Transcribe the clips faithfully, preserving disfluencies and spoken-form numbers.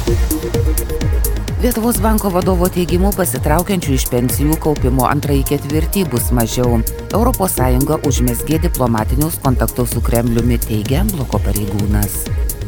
Lietuvos banko vadovo teigimu pasitraukiančių iš pensijų kaupimo antrąjį ketvirtį bus mažiau. Europos Sąjunga užmezgė diplomatinius kontaktus su Kremliumi, teigia bloko pareigūnas.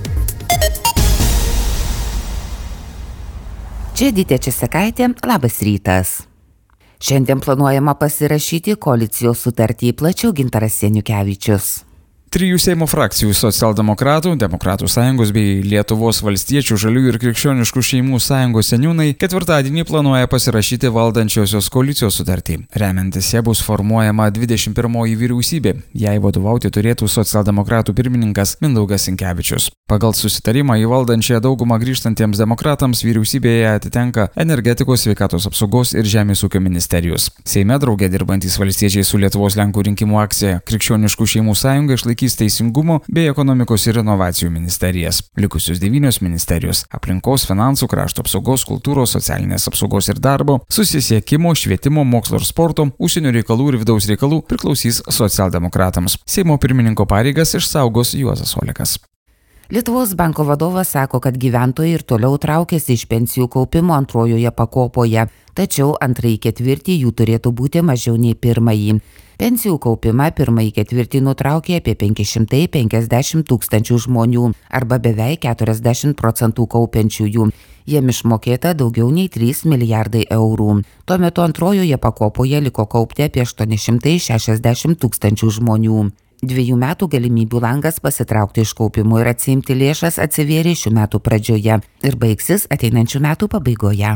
Čia Edita Česakaitė, labas rytas. Šiandien planuojama pasirašyti koalicijos sutartį, plačiau Gintaras Seniukevičius. Trijų Seimo frakcijų – Socialdemokratų, Demokratų sąjungos bei Lietuvos valstiečių, žaliųjų ir krikščioniškų šeimų sąjungos seniūnai ketvirtadienį planuoja pasirašyti valdančiosios koalicijos sutartį. Remiantis ją bus formuojama dvidešimt pirmoji vyriausybė. Jai vadovauti turėtų socialdemokratų pirmininkas Mindaugas Sinkevičius. Pagal susitarimą į valdančiąją daugumą grįžtantiems demokratams vyriausybėje atitenka energetikos, sveikatos apsaugos ir žemės ūkio ministerijos. Seime drauge dirbantys valstiečiai su Lietuvos Lenkų rinkimų akcija Krikščioniškų šeimų sąjunga išlaikys teisingumo bei ekonomikos ir inovacijų ministerijas. Likusius devynios ministerijos – aplinkos, finansų, krašto apsaugos, kultūros, socialinės apsaugos ir darbo, susisiekimo, švietimo, mokslo ir sporto, užsienio reikalų ir vidaus reikalų – priklausys socialdemokratams. Seimo pirmininko pareigas išsaugos Juozas Olekas. Lietuvos banko vadovas sako, kad gyventojai ir toliau traukiasi iš pensijų kaupimo antrojoje pakopoje, tačiau antrąjį ketvirtį jų turėtų būti mažiau nei pirmąjį. Pensijų kaupimą pirmąjį ketvirtį nutraukė apie penki šimtai penkiasdešimt tūkstančių žmonių arba beveik keturiasdešimt procentų kaupiančiųjų. Jiem išmokėta daugiau nei trys milijardai eurų. Tuo metu antrojoje pakopoje liko kaupti apie aštuoni šimtai šešiasdešimt tūkstančių žmonių. Dviejų metų galimybių langas pasitraukti iš kaupimo ir atsiimti lėšas atsivėrė šių metų pradžioje ir baigsis ateinančių metų pabaigoje.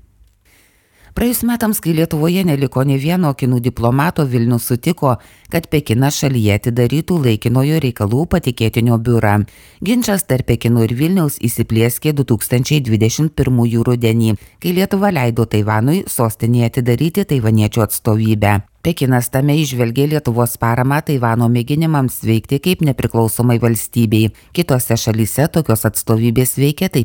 Praėjus metams, kai Lietuvoje neliko nė vieno kinų diplomato, Vilnius sutiko, kad Pekinas šalyje atidarytų laikinojo reikalų patikėtinio biurą. Ginčas tarp Pekino ir Vilniaus įsiplieskė du tūkstančiai dvidešimt pirmųjų rudenį, kai Lietuva leido Taivanui sostinėje atidaryti taivaniečių atstovybę. Pekinas tame įžvelgė Lietuvos paramą Taivano mėginimams veikti kaip nepriklausomai valstybei. Kitose šalyse tokios atstovybės veikia taip